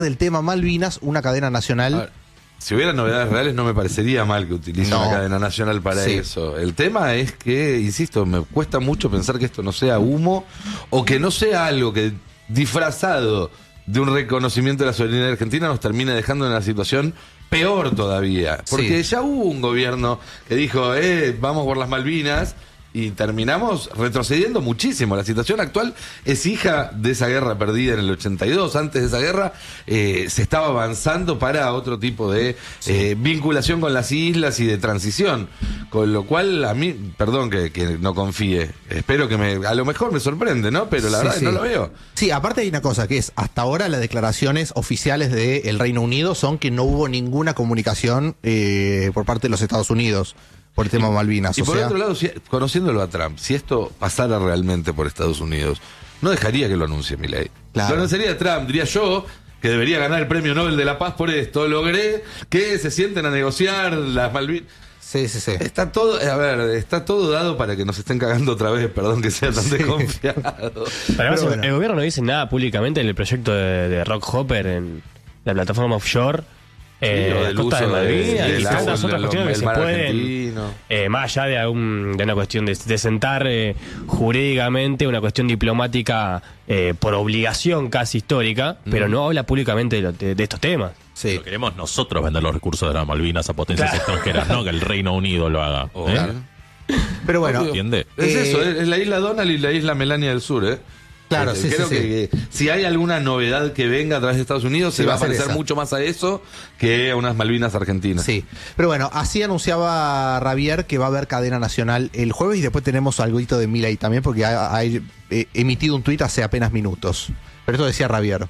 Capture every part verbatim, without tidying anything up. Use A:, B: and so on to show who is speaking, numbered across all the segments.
A: del tema Malvinas, una cadena nacional.
B: A ver, si hubiera novedades reales no me parecería mal que utilice
A: No.
B: una cadena nacional para
A: Sí.
B: eso. El tema es que, insisto, me cuesta mucho pensar que esto no sea humo o que no sea algo que disfrazado de un reconocimiento de la soberanía argentina nos termine dejando en una situación peor todavía. Porque
A: Sí.
B: ya hubo un gobierno que dijo, eh, vamos por las Malvinas. Y terminamos retrocediendo muchísimo. La situación actual es hija de esa guerra perdida en el ochenta y dos. Antes de esa guerra eh, se estaba avanzando para otro tipo de
A: Sí.
B: eh, vinculación con las islas y de transición. Con lo cual, a mí, perdón que, que no confíe. Espero que me, a lo mejor me sorprende, ¿no? Pero la
A: Sí,
B: verdad
A: sí.
B: es que no lo veo.
A: Sí, aparte hay una cosa que es, hasta ahora las declaraciones oficiales del Reino Unido son que no hubo ninguna comunicación eh, por parte de los Estados Unidos por el tema Malvinas.
B: Y
A: o
B: por
A: sea,
B: otro lado, si- conociéndolo a Trump, si esto pasara realmente por Estados Unidos, no dejaría que lo anuncie Milei.
A: Claro.
B: Lo anunciaría Trump, diría yo, que debería ganar el Premio Nobel de la Paz por esto. Logré que se sienten a negociar las Malvinas.
A: sí, sí, sí.
B: Está todo, a ver, está todo dado para que nos estén cagando otra vez, perdón que sea tan
A: Sí.
B: desconfiado.
C: Pero además,
A: Pero
C: el-
A: bueno.
C: el gobierno no dice nada públicamente en el proyecto de, de Rock Hopper en la plataforma offshore. Eh,
B: o del
C: Costa
B: uso
C: de Malvinas
B: de-
C: y
B: del
C: tantas
B: agua,
C: otras
B: del-
C: cuestiones que
B: del
C: se
B: mar
C: pueden,
B: argentino.
C: eh, más allá de, un- de una cuestión de, de sentar eh, jurídicamente, una cuestión diplomática eh, por obligación casi histórica, pero no habla públicamente de, lo- de- de estos temas.
A: Sí.
D: Lo queremos nosotros vender los recursos de las Malvinas a potencias
C: Claro.
D: extranjeras, no que el Reino Unido lo haga.
B: Oh,
D: ¿eh?
B: claro.
A: Pero bueno,
B: Obvio.
D: ¿Entiende?
B: Es
A: Eh,
B: eso, es la isla Donald y la isla Melania del Sur, ¿eh?
A: Claro,
B: Eh,
A: sí,
B: Creo
A: sí,
B: que,
A: sí.
B: que si hay alguna novedad que venga a través de Estados Unidos,
A: Sí,
B: se va
A: va
B: a
A: a ser
B: parecer
A: esa.
B: mucho más a eso que a unas Malvinas argentinas.
A: Sí, pero bueno, así anunciaba Javier que va a haber cadena nacional el jueves y después tenemos algo de Milei también porque ha, ha, eh, emitido un tuit hace apenas minutos. Pero esto decía Javier.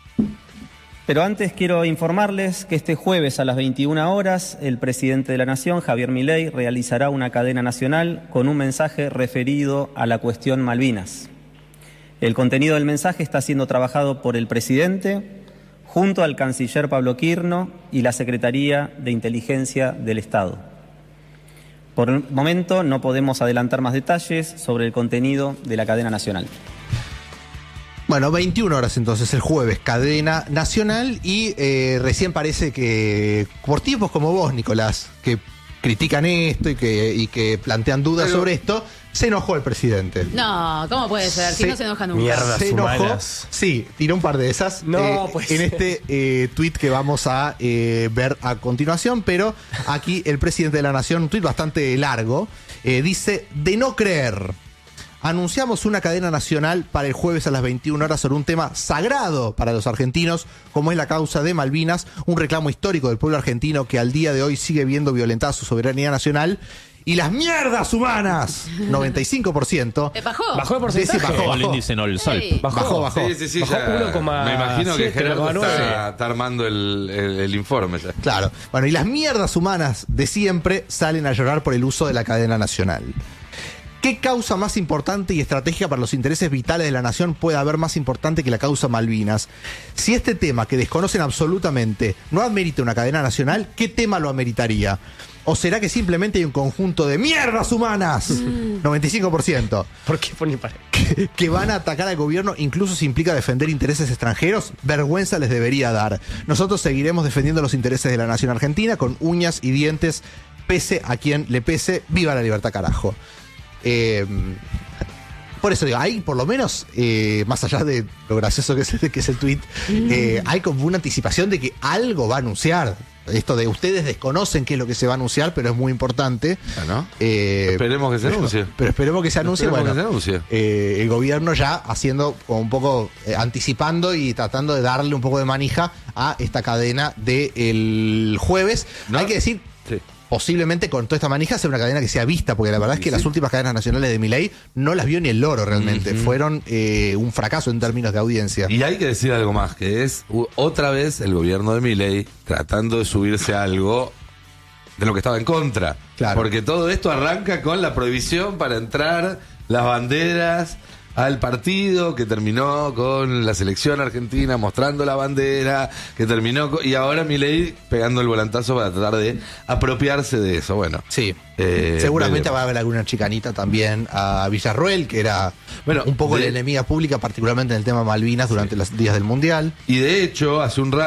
E: Pero antes quiero informarles que este jueves a las veintiuna horas el presidente de la Nación, Javier Milei, realizará una cadena nacional con un mensaje referido a la cuestión Malvinas. El contenido del mensaje está siendo trabajado por el presidente junto al canciller Pablo Quirno y la Secretaría de Inteligencia del Estado. Por el momento no podemos adelantar más detalles sobre el contenido de la cadena nacional.
A: Bueno, veintiuna horas entonces el jueves, cadena nacional y eh, recién parece que por tipos como vos, Nicolás, que critican esto y que, y que plantean dudas
B: Pero-
A: sobre esto, se enojó el presidente.
F: No, ¿cómo puede ser? Si
A: Se-
F: no se enoja nunca.
C: Mierda.
A: Se enojó.
C: humanas.
A: Sí, tiró un par de esas.
C: No,
A: eh,
C: pues.
A: En este eh, tuit que vamos a eh, ver a continuación, pero aquí el presidente de la Nación, un tuit bastante largo, eh, dice: de no creer. Anunciamos una cadena nacional para el jueves a las veintiuna horas sobre un tema sagrado para los argentinos, como es la causa de Malvinas, un reclamo histórico del pueblo argentino que al día de hoy sigue viendo violentada su soberanía nacional. Y las mierdas humanas, noventa y cinco por ciento.
F: ¿Te bajó?
C: Bajó el porcentaje.
A: Sí, sí, bajó,
D: Con el
A: bajó.
D: índice Nolsol.
F: Sí.
A: Bajó, bajó.
B: Sí, sí, sí,
C: Bajó
B: ya
C: uno coma
B: me imagino que
C: siete,
B: Gerardo
C: uno coma nueve.
B: está, está armando el, el- el informe ya.
A: Claro. Bueno, y las mierdas humanas de siempre salen a llorar por el uso de la cadena nacional. ¿Qué causa más importante y estratégica para los intereses vitales de la nación puede haber más importante que la causa Malvinas? Si este tema que desconocen absolutamente no amerita una cadena nacional, ¿qué tema lo ameritaría? ¿O será que simplemente hay un conjunto de mierdas humanas? noventa y cinco por ciento.
C: ¿Por qué pone para?
A: Que, que van a atacar al gobierno incluso si implica defender intereses extranjeros, vergüenza les debería dar. Nosotros seguiremos defendiendo los intereses de la nación argentina con uñas y dientes, pese a quien le pese. ¡Viva la libertad, carajo! Eh, por eso digo, hay por lo menos, eh, más allá de lo gracioso que es, que es el tweet, eh, hay como una anticipación de que algo va a anunciar. Esto de ustedes desconocen qué es lo que se va a anunciar, pero es muy importante.
B: Bueno,
A: Eh,
B: esperemos que se anuncie.
A: Pero esperemos que se anuncie.
B: Esperemos
A: Bueno,
B: que se anuncie.
A: eh, el gobierno ya haciendo como un poco, eh, anticipando y tratando de darle un poco de manija a esta cadena del jueves.
B: No.
A: Hay que decir,
B: Sí.
A: posiblemente con toda esta manija sea una cadena que sea vista, porque la verdad es que
B: Sí,
A: las
B: sí.
A: últimas cadenas nacionales de Milei no las vio ni el loro realmente. Fueron eh, un fracaso en términos de audiencia.
B: Y hay que decir algo más, que es u- otra vez el gobierno de Milei tratando de subirse a algo de lo que estaba en contra.
A: Claro.
B: Porque todo esto arranca con la prohibición para entrar las banderas al partido que terminó con la selección argentina mostrando la bandera, que terminó con, y ahora Milei pegando el volantazo para tratar de apropiarse de eso. Bueno,
A: Sí.
B: Eh,
A: Seguramente
B: veremos.
A: va a haber alguna chicanita también a Villarroel, que era
B: Bueno,
A: un poco
B: de-
A: la enemiga pública, particularmente en el tema Malvinas durante los días del Mundial.
B: Y de hecho, hace un rato